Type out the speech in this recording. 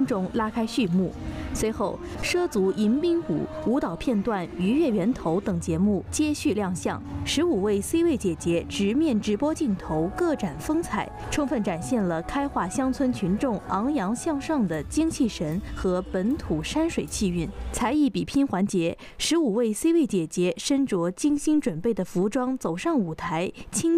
众拉开序幕。随后，畲族迎宾舞、舞蹈片段、鱼跃源头等节目接续亮相，15位 C 位姐姐直面直播镜头，各展风采，充分展现了开化乡村群众昂扬向上的精气神和本土山水气韵。才艺比拼环节，15位 C 位姐姐身着精心准备的服装走上舞台，倾